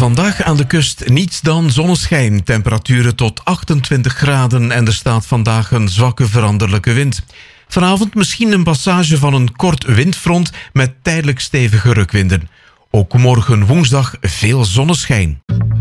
Vandaag aan de kust niets dan zonneschijn, temperaturen tot 28 graden en er staat vandaag een zwakke veranderlijke wind. Vanavond misschien een passage van een kort windfront met tijdelijk stevige rukwinden. Ook morgen woensdag veel zonneschijn.